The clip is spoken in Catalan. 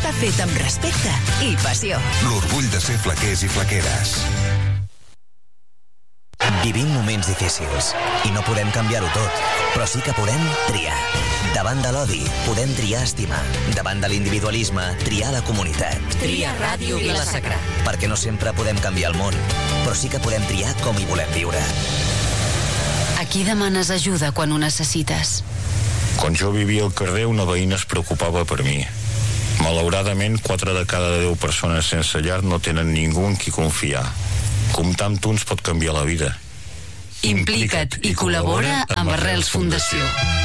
està fet amb respecte i passió. L'orgull de ser flequers i flequeres. Vivim moments difícils i no podem canviar-ho tot, però sí que podem triar. Davant de l'odi, podem triar estimar. Davant de l'individualisme, triar la comunitat. Tria Ràdio Vila-sacra. Perquè no sempre podem canviar el món, però sí que podem triar com hi volem viure. A qui demanes ajuda quan ho necessites? Quan jo vivia al carrer, una veïna es preocupava per mi. Malauradament, 4 de cada 10 persones sense llar no tenen ningú en qui confiar. Comptar amb tu ens pot canviar la vida. Implica't i col·labora amb Arrels Fundació.